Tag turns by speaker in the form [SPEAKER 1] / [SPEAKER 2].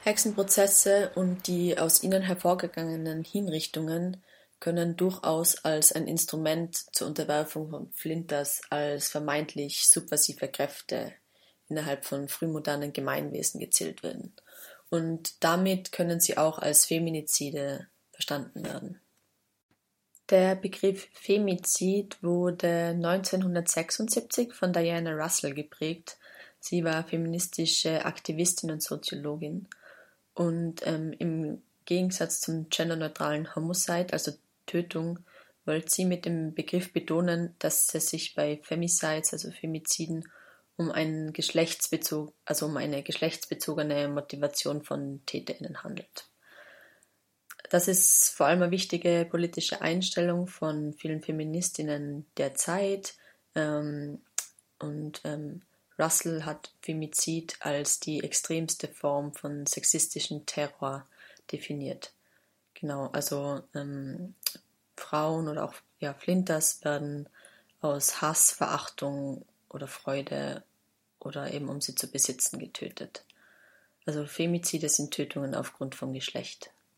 [SPEAKER 1] Hexenprozesse und die aus ihnen hervorgegangenen Hinrichtungen können durchaus als ein Instrument zur Unterwerfung von Flinders als vermeintlich subversive Kräfte innerhalb von frühmodernen Gemeinwesen gezählt werden. Und damit können sie auch als Feminizide verstanden werden. Der Begriff Femizid wurde 1976 von Diana Russell geprägt. Sie war feministische Aktivistin und Soziologin. Und im Gegensatz zum genderneutralen Homicide, also Tötung, wollte sie mit dem Begriff betonen, dass es sich bei Femicides, also Femiziden, um eine geschlechtsbezogene Motivation von TäterInnen handelt. Das ist vor allem eine wichtige politische Einstellung von vielen Feministinnen der Zeit. Russell hat Femizid als die extremste Form von sexistischem Terror definiert. Genau, also Frauen oder auch Flinters werden aus Hass, Verachtung oder Freude oder eben um sie zu besitzen getötet. Also Femizide sind Tötungen aufgrund vom Geschlecht.